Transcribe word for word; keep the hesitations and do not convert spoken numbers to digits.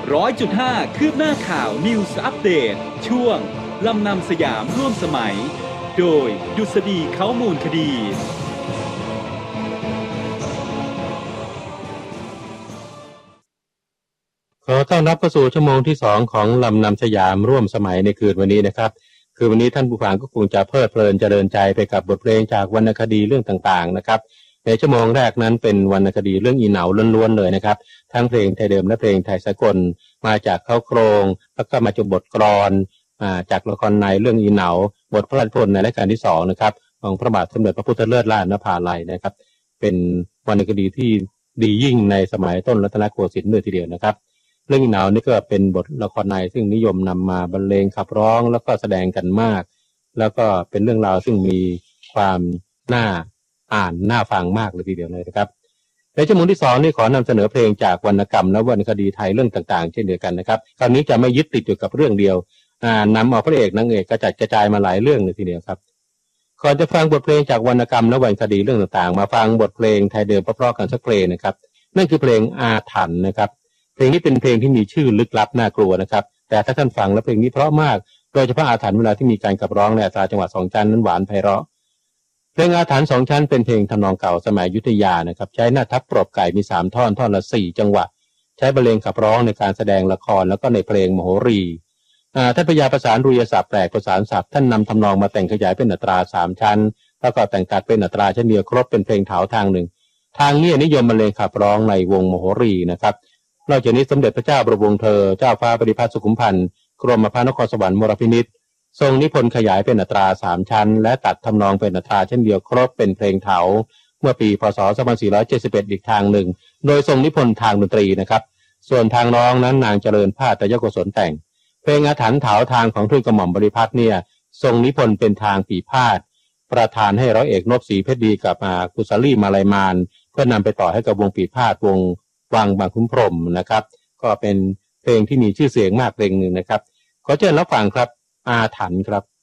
ร้อยจุดห้าคืบหน้าข่าวนิวส์อัปเดตช่วงลำนำสยามร่วมสมัยโดยดุษฎีเขามูลคดีขอต้อนรับเข้าสู่ชั่วโมงที่สองของลำนำสยามร่วมสมัยในคืนวันนี้นะครับคือวันนี้ท่านผู้ฟังก็คงจะเพลิดเพลินเจริญใจไปกับบทเพลงจากวรรณคดีเรื่องต่างๆนะครับในชั่วโมงแรกนั้นเป็นวรรณคดีเรื่องอีเหนาล้วนๆเลยนะครับทั้งเพลงไทยเดิมและเพลงไทยสากลมาจากเข้าโครงแล้วก็มาจบบทกลอนจากละครในเรื่องอีเหนาบทพระราชนิพนธ์ในรัชกาลที่สองนะครับของพระบาทสมเด็จพระพุทธเลิศล้านนภาลัยนะครับเป็นวรรณคดีที่ดียิ่งในสมัยต้นรัตนโกสินทร์เลยทีเดียวนะครับเรื่องอีเหนานี่ก็เป็นบทละครในซึ่งนิยมนำมาบรรเลงขับร้องแล้วก็แสดงกันมากแล้วก็เป็นเรื่องราวซึ่งมีความน่าอ่านน่าฟังมากเลยทีเดียวเลยนะครับในชั่วโมงที่สองนี่ขอนำเสนอเพลงจากวรรณกรรมและวรรณคดีไทยเรื่องต่างๆเช่นเดียวกันนะครับคราวนี้จะไม่ยึดติดอยู่กับเรื่องเดียวนำเอาพระเอกนางเอกกระจัดกระจายมาหลายเรื่องเลยทีเดียวครับก่อนจะฟังบทเพลงจากวรรณกรรมและวรรณคดีเรื่องต่างๆมาฟังบทเพลงไทยเดิมเพราะๆกันสักเพลงนะครับนั่นคือเพลงอาถรรพ์นะครับเพลงนี้เป็นเพลงที่มีชื่อลึกลับน่ากลัวนะครับแต่ถ้าท่านฟังแล้วเพลงนี้เพราะมากโดยเฉพาะอาถรรพ์เวลาที่มีการขับร้องในอัตราจังหวะสองชั้นนั้นหวานไพเราะเพลงอาถรรพ์สองชั้นเป็นเพลงทำนองเก่าสมัยอยุธยานะครับใช้หน้าทับปรบไก่มีสามท่อนท่อนละสี่จังหวะใช้บรรเลงขับร้องในการแสดงละครแล้วก็ในเพลงมโหรีท่านพยาประสานรุยศัพท์แปลกประสานศัพท์ท่านนำทำนองมาแต่งขยายเป็นอัตราสามชั้นแล้วก็แต่งตัดเป็นอัตราเช่นเดียวครบเป็นเพลงเถาทางหนึ่งทางนี้นิยมบรรเลงขับร้องในวงมโหรีนะครับนอกจากนี้สมเด็จพระเจ้าบรมวงศ์เธอเจ้าฟ้าบริพัตรสุขุมพันธ์กรมพระนครสวรรค์มรพินิจทรงนิพนธ์ขยายเป็นอัตราสามชั้นและตัดทำนองเป็นอัตราเช่นเดียวครบเป็นเพลงเถาเมื่อปีพศสองพันสี่ร้อยเจ็ดสิบเอ็ดอีกทางหนึ่งโดยทรงนิพนธ์ทางดนตรีนะครับส่วนทางร้องนั้นนางเจริญพาตยโกศลแต่งเพลงอาถรรพ์เถาทางของทูลกระหม่อมบริพัตรเนี่ยทรงนิพนธ์เป็นทางปีพาทประธานให้ร้อยเอกนพศรีเพชรดีกับกุศลีมาลัยมานเพื่อนำไปต่อให้กับวงปีพาทวงวังบางคุ้มพรหมนะครับก็เป็นเพลงที่มีชื่อเสียงมากเพลงหนึ่งนะครับขอเชิญรับฟังครับอาถรรพ์ครับ